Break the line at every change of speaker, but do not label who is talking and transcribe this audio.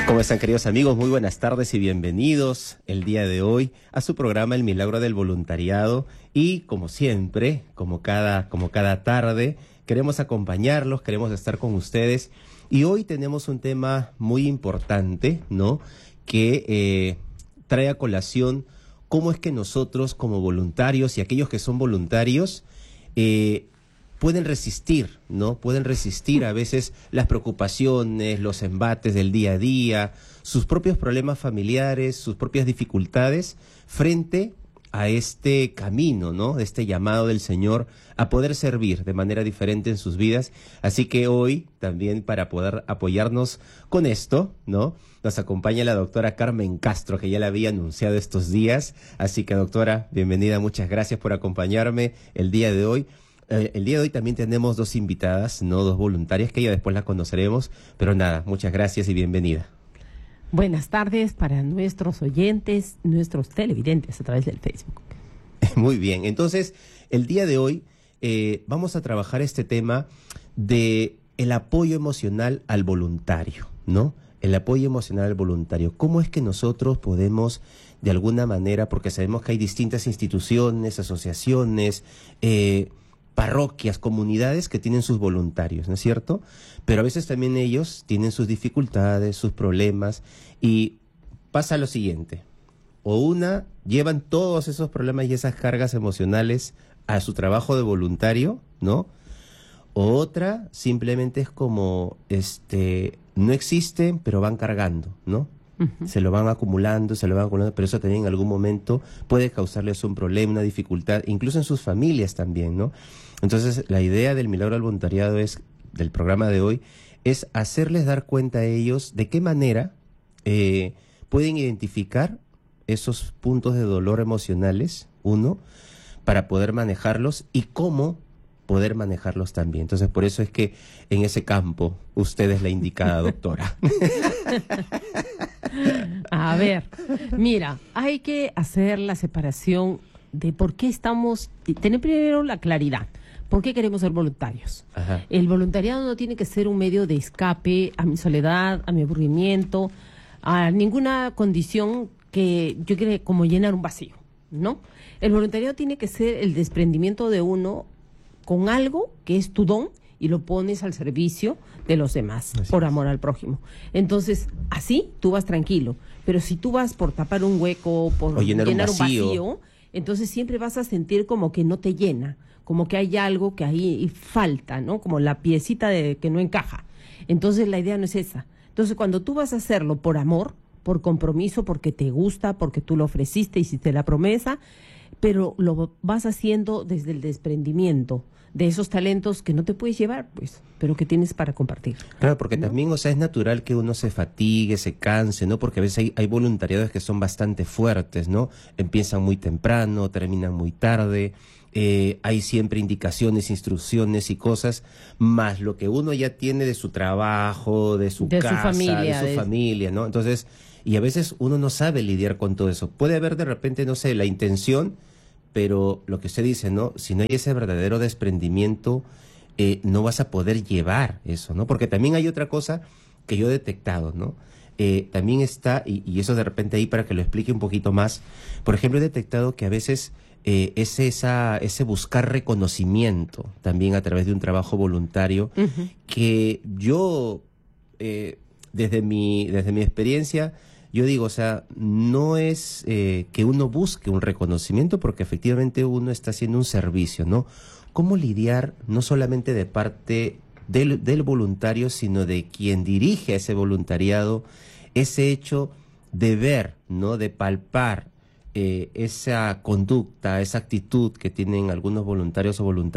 ¿Cómo están, queridos amigos? Muy buenas tardes y bienvenidos el día de hoy a su programa El Milagro del Voluntariado. Y como siempre, como cada tarde, queremos acompañarlos, queremos estar con ustedes. Y hoy tenemos un tema muy importante, ¿no? Que trae a colación cómo es que nosotros como voluntarios y aquellos que son voluntarios pueden resistir, ¿no? Pueden resistir a veces las preocupaciones, los embates del día a día, sus propios problemas familiares, sus propias dificultades frente a este camino, ¿no? Este llamado del Señor a poder servir de manera diferente en sus vidas. Así que hoy también, para poder apoyarnos con esto, ¿no?, nos acompaña la doctora Carmen Castro, que ya la había anunciado estos días. Así que, doctora, bienvenida, muchas gracias por acompañarme el día de hoy. El día de hoy también tenemos dos invitadas, no dos voluntarias, que ya después las conoceremos, pero nada, muchas gracias y bienvenida.
Buenas tardes para nuestros oyentes, nuestros televidentes a través del Facebook.
Muy bien, entonces el día de hoy vamos a trabajar este tema de el apoyo emocional al voluntario, ¿no? El apoyo emocional al voluntario. ¿Cómo es que nosotros podemos, de alguna manera, porque sabemos que hay distintas instituciones, asociaciones, parroquias, comunidades que tienen sus voluntarios, ¿no es cierto? Pero a veces también ellos tienen sus dificultades, sus problemas, y pasa lo siguiente: o llevan todos esos problemas y esas cargas emocionales a su trabajo de voluntario, ¿no? O otra simplemente es como, no existen, pero van cargando, ¿no? Uh-huh. Se lo van acumulando, pero eso también en algún momento puede causarles un problema, una dificultad, incluso en sus familias también, ¿no? Entonces, la idea del Milagro del Voluntariado del programa de hoy, es hacerles dar cuenta a ellos de qué manera pueden identificar esos puntos de dolor emocionales, para poder manejarlos y cómo poder manejarlos también. Entonces, por eso es que en ese campo usted es la indicada, doctora.
A ver, mira, hay que hacer la separación de por qué tener primero la claridad. ¿Por qué queremos ser voluntarios? Ajá. El voluntariado no tiene que ser un medio de escape a mi soledad, a mi aburrimiento, a ninguna condición que yo quiera como llenar un vacío, ¿no? El voluntariado tiene que ser el desprendimiento de uno con algo que es tu don y lo pones al servicio de los demás, por amor al prójimo. Entonces, así tú vas tranquilo. Pero si tú vas por tapar un hueco, por llenar un vacío, entonces siempre vas a sentir como que no te llena, como que hay algo que ahí falta, ¿no? Como la piecita que no encaja. Entonces, la idea no es esa. Entonces, cuando tú vas a hacerlo por amor, por compromiso, porque te gusta, porque tú lo ofreciste, hiciste la promesa, pero lo vas haciendo desde el desprendimiento de esos talentos que no te puedes llevar, pues, pero que tienes para compartir.
Claro, porque también, o sea, es natural que uno se fatigue, se canse, ¿no? Porque a veces hay voluntariados que son bastante fuertes, ¿no? Empiezan muy temprano, terminan muy tarde, hay siempre indicaciones, instrucciones y cosas, más lo que uno ya tiene de su trabajo, de su casa, de su familia, ¿no? Entonces, y a veces uno no sabe lidiar con todo eso. Puede haber de repente, no sé, la intención, pero lo que usted dice, ¿no? Si no hay ese verdadero desprendimiento, no vas a poder llevar eso, ¿no? Porque también hay otra cosa que yo he detectado, ¿no? También está, y eso de repente ahí para que lo explique un poquito más, por ejemplo, he detectado que a veces ese buscar reconocimiento también a través de un trabajo voluntario, uh-huh, que yo, desde mi experiencia, yo digo, o sea, no es que uno busque un reconocimiento, porque efectivamente uno está haciendo un servicio, ¿no? ¿Cómo lidiar no solamente de parte del voluntario, sino de quien dirige ese voluntariado, ese hecho de ver, ¿no?, de palpar esa conducta, esa actitud que tienen algunos voluntarios o voluntarias